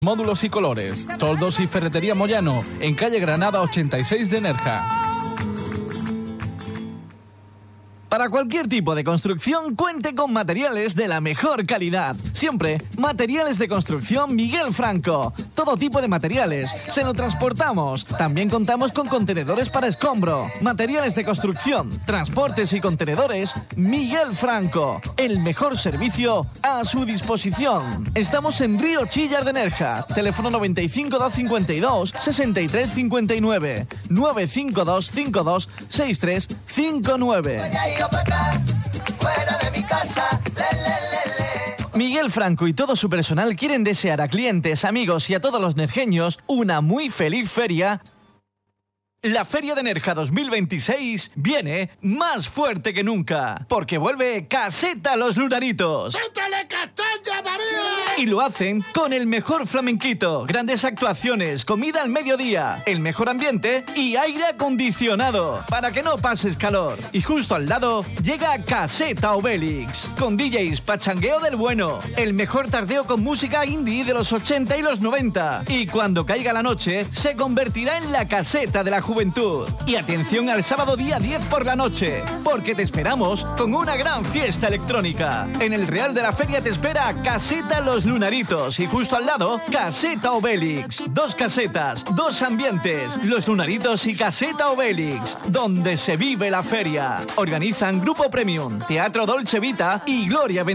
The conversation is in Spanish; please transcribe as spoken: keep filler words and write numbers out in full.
Módulos y colores, Toldos y Ferretería Moyano, en calle Granada ochenta y seis de Nerja. Para cualquier tipo de construcción, cuente con materiales de la mejor calidad. Siempre, Materiales de Construcción Miguel Franco. Todo tipo de materiales, se lo transportamos. También contamos con contenedores para escombro. Materiales de construcción, transportes y contenedores, Miguel Franco. El mejor servicio a su disposición. Estamos en Río Chillar de Nerja. Teléfono noventa y cinco, dos cincuenta y dos, sesenta y tres cincuenta y nueve. nueve cinco dos cinco dos seis tres cinco nueve. Fuera de mi casa, le, le, le, le. Miguel Franco y todo su personal quieren desear a clientes, amigos y a todos los nerjeños una muy feliz feria. La Feria de Nerja dos mil veintiséis viene más fuerte que nunca, porque vuelve Caseta Los Lunaritos. ¡Métele castaña, María! Y lo hacen con el mejor flamenquito, grandes actuaciones, comida al mediodía, el mejor ambiente y aire acondicionado, para que no pases calor. Y justo al lado llega Caseta Obelix, con D Js pachangueo del bueno, el mejor tardeo con música indie de los ochenta y los noventa. Y cuando caiga la noche, se convertirá en la caseta de la juventud. Y atención al sábado día diez por la noche, porque te esperamos con una gran fiesta electrónica. En el Real de la Feria te espera Caseta Los Lunaritos y justo al lado, Caseta Obelix. Dos casetas, dos ambientes, Los Lunaritos y Caseta Obelix, donde se vive la feria. Organizan Grupo Premium, Teatro Dolce Vita y Gloria